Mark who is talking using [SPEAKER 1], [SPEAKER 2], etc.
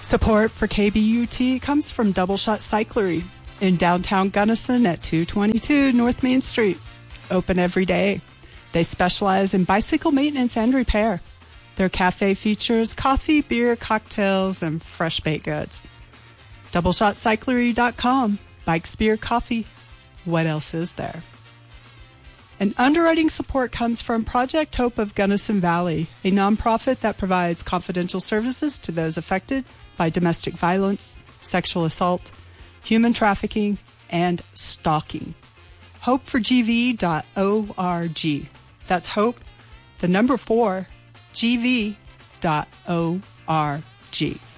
[SPEAKER 1] Support for KBUT comes from Double Shot Cyclery in downtown Gunnison at 222 North Main Street. Open every day. They specialize in bicycle maintenance and repair. Their cafe features coffee, beer, cocktails, and fresh baked goods. DoubleShotCyclery.com. Bikes, beer, coffee. What else is there? And underwriting support comes from Project Hope of Gunnison Valley, a nonprofit that provides confidential services to those affected by domestic violence, sexual assault, human trafficking, and stalking. hopeforgv.org. That's hope, the number 4, gv.org.